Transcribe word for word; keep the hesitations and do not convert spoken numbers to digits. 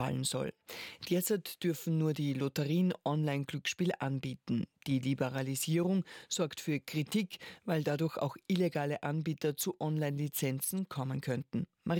fallen soll. Derzeit dürfen nur die Lotterien Online-Glücksspiele anbieten. Die Liberalisierung sorgt für Kritik, weil dadurch auch illegale Anbieter zu Online-Lizenzen kommen könnten. Maria